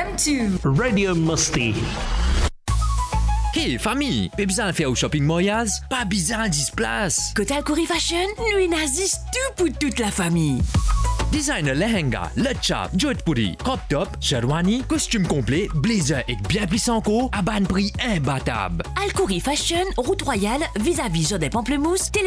FM to Radio Musti. Hey, famille, pas besoin de faire au shopping Moyaz, pas besoin de 10 places. Côté Alcouri Fashion, nous n'asiste tout pour toute la famille. Designer lehenga, le chap, jodhpuri, crop top, sherwani, costume complet, blazer et bien plus encore, à bas prix imbattable. Alcouri Fashion, route royale, vis-à-vis Jardin Pamplemousse,